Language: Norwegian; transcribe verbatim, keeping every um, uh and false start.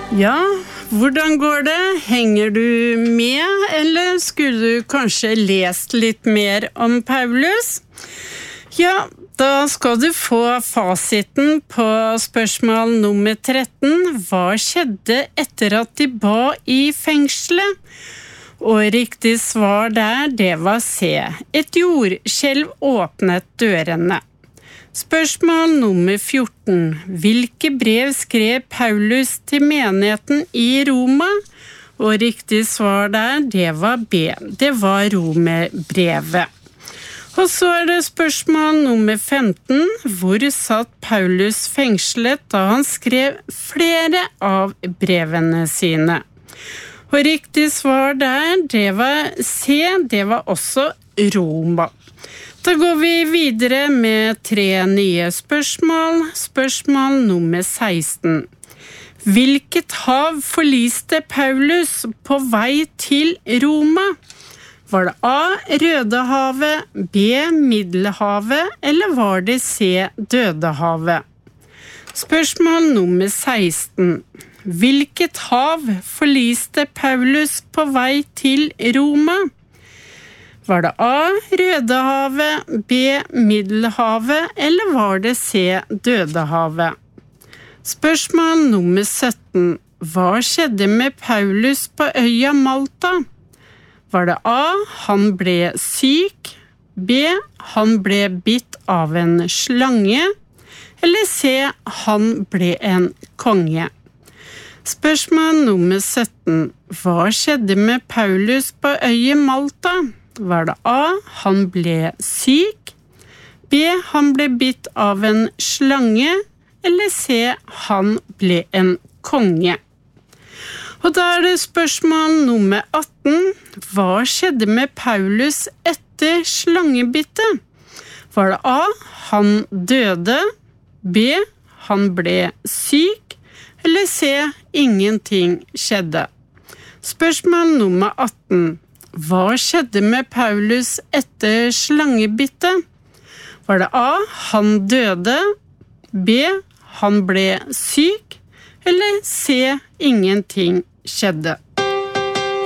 Ja, hvordan går det? Henger du med, eller skulle du kanskje lest litt mer om Paulus? Ja, da skal du få fasiten på spørsmål nummer tretten. Hva skjedde etter at de ba i fengselet? Og riktig svar der, det var C. Et jordskjelv åpnet dørene. Spørsmål nummer fjorten. Hvilke brev skrev Paulus til menigheten i Roma? Og riktig svar der, det var B. Det var Romerbrevet. Og så er det spørsmål nummer femten. Hvor satt Paulus fengslet da han skrev flere av brevene sine? Og riktig svar der, det var C. Det var også Roma. Da går vi videre med tre nye spørsmål. Spørsmål nummer seksten. Hvilket hav forliste Paulus på vei til Roma? Var det A. Rødehavet, B. Middelhavet, eller var det C. Dødehavet? Spørsmål nummer seksten. Hvilket hav forliste Paulus på vei til Roma? Var det A. Rødehavet, B. Middelhavet, eller var det C. Dødehavet? Spørsmål nummer sytten. Hva skjedde med Paulus på øya Malta? Var det A. Han ble syk, B. Han ble bitt av en slange, eller C. Han ble en konge? Spørsmål nummer sytten. Hva skjedde med Paulus på øya Malta? Var det A. Han ble syk, B. Han ble bitt av en slange, eller C. Han ble en konge? Og da er det spørsmål nummer atten. Hva skjedde med Paulus etter slangebittet? Var det A. Han døde, B. Han ble syk, eller C. Ingenting skjedde? Spørsmål nummer atten. Hva skjedde med Paulus etter slangebittet? Var det A. Han døde, B. Han ble syk, eller C. Ingenting skjedde?